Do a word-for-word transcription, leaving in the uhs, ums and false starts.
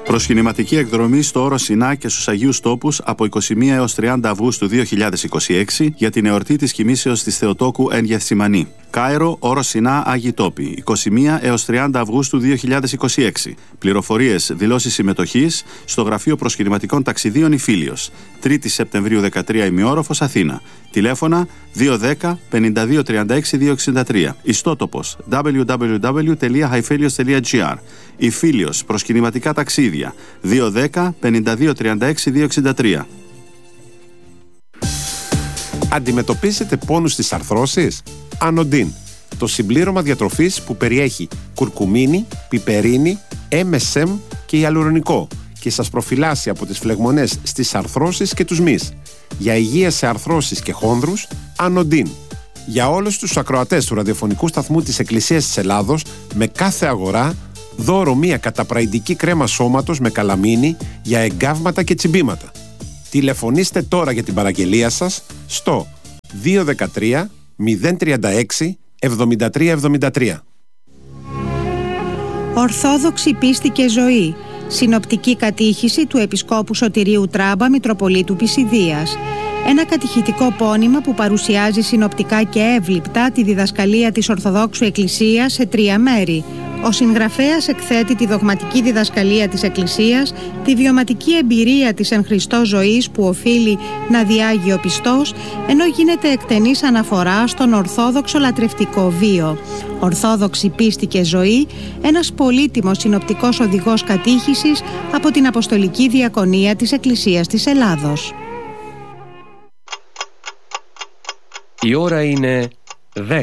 Προσκυνηματική εκδρομή στο Όρο Σινά και στους Αγίους Τόπους από είκοσι μία έως τριάντα Αυγούστου δύο χιλιάδες είκοσι έξι για την εορτή της κοιμήσεως της Θεοτόκου εν Γεθσιμανή. Κάιρο, Όρο Σινά, Άγιοι Τόποι, είκοσι μία έως τριάντα Αυγούστου δύο χιλιάδες είκοσι έξι. Πληροφορίες, δηλώσεις συμμετοχής στο Γραφείο Προσκυνηματικών Ταξιδίων Ιφίλιος. τρίτη Σεπτεμβρίου δεκατρία ημιόροφος, Αθήνα. Τηλέφωνα δύο ένα μηδέν πέντε δύο τρία έξι δύο έξι τρία. Ιστότοπος double-u double-u double-u τελεία hiphelios τελεία gr. Ιφίλιος, προσκυνηματικά ταξίδια δύο ένα μηδέν πέντε δύο τρία έξι δύο έξι τρία. Αντιμετωπίζετε πόνους στις αρθρώσεις? Ανοντίν, το συμπλήρωμα διατροφής που περιέχει κουρκουμίνη, πιπερίνη, εμ ες εμ και ιαλουρονικό και σας προφυλάσσει από τις φλεγμονές στις αρθρώσεις και τους μυς. Για υγεία σε αρθρώσεις και χόνδρους, Ανοντίν. Για όλους τους ακροατές του ραδιοφωνικού σταθμού της Εκκλησίας της Ελλάδος, με κάθε αγορά, δώρο μία καταπραϊντική κρέμα σώματος με καλαμίνη για εγκάβματα και τσιμπήματα. Τηλεφωνήστε τώρα για την παραγγελία σας στο δύο ένα τρία μηδέν τρία έξι εβδομήντα τρία εβδομήντα τρία. Ορθόδοξη πίστη και ζωή. Συνοπτική κατήχηση του Επισκόπου Σωτηρίου Τράμπα, Μητροπολίτου Πισιδίας. Ένα κατηχητικό πόνημα που παρουσιάζει συνοπτικά και εύληπτα τη διδασκαλία της Ορθοδόξου Εκκλησίας σε τρία μέρη. Ο συγγραφέας εκθέτει τη δογματική διδασκαλία της Εκκλησίας, τη βιωματική εμπειρία της εν Χριστώ ζωής που οφείλει να διάγει ο πιστός, ενώ γίνεται εκτενής αναφορά στον ορθόδοξο λατρευτικό βίο. Ορθόδοξη πίστη και ζωή, ένας πολύτιμος συνοπτικός οδηγός κατήχησης από την Αποστολική Διακονία της Εκκλησίας της Ελλάδος. Η ώρα είναι δέκα.